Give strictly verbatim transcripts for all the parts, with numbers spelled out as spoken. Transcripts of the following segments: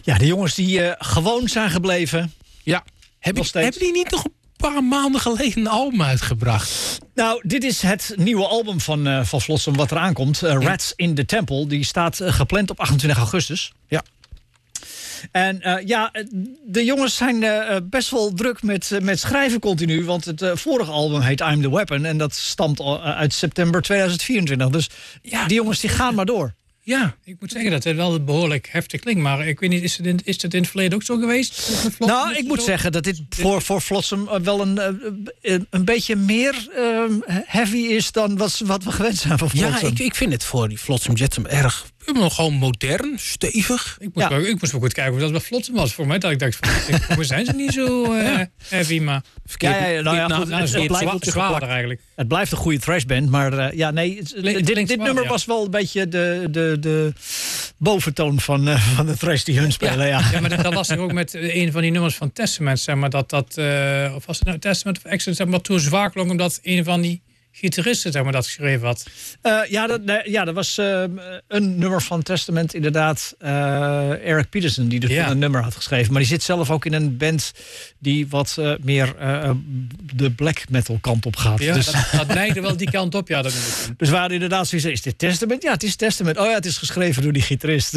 Ja, de jongens die uh, gewoon zijn gebleven. Ja. Hebben heb die niet nog een paar maanden geleden een album uitgebracht? Nou, dit is het nieuwe album van, uh, van Flotsam wat eraan komt. Uh, Rats in the Temple. Die staat uh, gepland op achtentwintig augustus. Ja. En uh, ja, de jongens zijn uh, best wel druk met, uh, met schrijven continu. Want het uh, vorige album heet I'm the Weapon. En dat stamt al, uh, uit september tweeduizend vierentwintig. Dus ja, die jongens die gaan maar door. Ja, ik moet zeggen dat het wel behoorlijk heftig klinkt. Maar ik weet niet, is het in, is het in het verleden ook zo geweest? Flotsam, nou, ik moet zo? zeggen dat dit voor, voor Flotsam wel een, een, een beetje meer uh, heavy is dan wat, wat we gewend zijn van Flotsam. Ja, ik, ik vind het voor die Flotsam Jetsam erg... nog gewoon modern, stevig. Ik moest, ja. wel, ik moest wel goed kijken hoe dat bij Flotsam was. Voor mij dat ik dacht, hoe zijn ze niet zo uh, ja. heavy, maar... Verkeerd, ja, ja, nou ja, goed, nou, het, het, blijft zwa- zwaarder eigenlijk. Het blijft een goede thrashband, maar uh, ja, nee, het, het, dit, dit, dit nummer ja. was wel een beetje de, de, de boventoon van, uh, van de thrash die hun spelen. Ja, ja. ja maar dat, dat was er ook met een van die nummers van Testament, zeg maar, dat dat, uh, of was het nou Testament of Exodus, zeg maar, toen zwaar klonk, omdat een van die gitaristen, zeg maar, dat geschreven had. Uh, ja, dat, nee, ja, dat was uh, een nummer van Testament, inderdaad. Uh, Eric Peterson, die dus ja. een nummer had geschreven. Maar die zit zelf ook in een band die wat uh, meer uh, de black metal kant op gaat. Ja, dus, dat, dat neigde wel die kant op, ja. Dat dus we hadden inderdaad zoiets, is dit Testament? Ja, het is Testament. Oh ja, het is geschreven door die gitarist.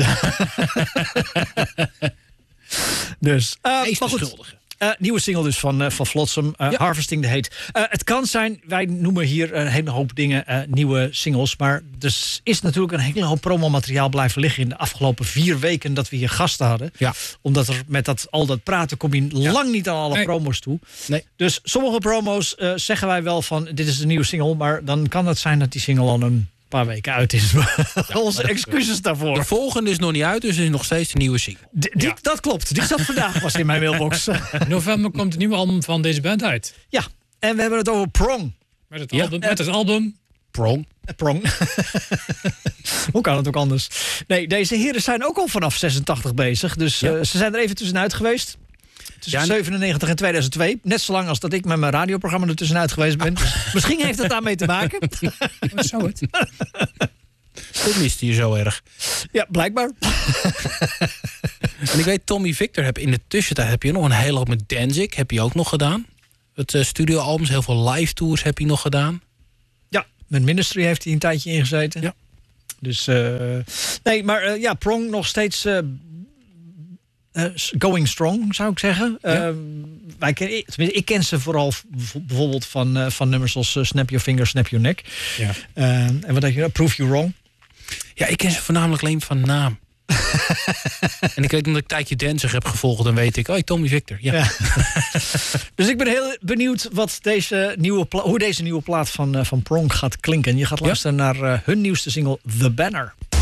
dus, uh, Hij is maar goed. beschuldigen. Uh, nieuwe single dus van, uh, van Flotsam, uh, ja. Harvesting the Hate. Uh, het kan zijn, wij noemen hier een hele hoop dingen uh, nieuwe singles. Maar er is natuurlijk een hele hoop promomateriaal blijven liggen in de afgelopen vier weken dat we hier gasten hadden. Ja. Omdat er met dat, al dat praten kom je ja. lang niet aan alle nee. promos toe. Nee. Dus sommige promos uh, zeggen wij wel van dit is een nieuwe single. Maar dan kan het zijn dat die single al een paar weken uit is. Ja, onze excuses daarvoor. De volgende is nog niet uit, dus er is nog steeds een nieuwe single. D- die, ja. Dat klopt. Die zat vandaag was in mijn mailbox. In november komt het nieuwe album van deze band uit. Ja, en we hebben het over Prong. Met het album. Ja. Met het album. Prong. Prong. Hoe kan het ook anders? Nee, deze heren zijn ook al vanaf zesentachtig bezig. Dus ja. uh, ze zijn er even tussenuit geweest. Tussen ja, zevenennegentig en tweeduizend twee. Net zo lang als dat ik met mijn radioprogramma er tussenuit geweest ben. Dus misschien heeft het daarmee te maken. Wat zou het? Dat miste je zo erg. Ja, blijkbaar. En ik weet, Tommy Victor, heb in de tussentijd heb je nog een hele hoop met Danzig. Heb je ook nog gedaan. Het uh, studioalbums, heel veel live tours heb je nog gedaan. Ja, met Ministry heeft hij een tijdje ingezeten. Ja. Dus, uh, nee, maar uh, ja, Prong nog steeds... Uh, Uh, going strong, zou ik zeggen. Ja. Uh, wij ken, ik ken ze vooral bijvoorbeeld van, uh, van nummers als uh, Snap Your Finger, Snap Your Neck. Ja. Uh, en wat denk je? Prove You Wrong. Ja, ik ken ze voornamelijk alleen van naam. En ik weet omdat ik een tijdje Danzig heb gevolgd, dan weet ik, oh, Tommy Victor. Ja. Ja. Dus ik ben heel benieuwd wat deze nieuwe pla- hoe deze nieuwe plaat van, uh, van Prong gaat klinken. Je gaat luisteren ja. naar uh, hun nieuwste single, The Banner.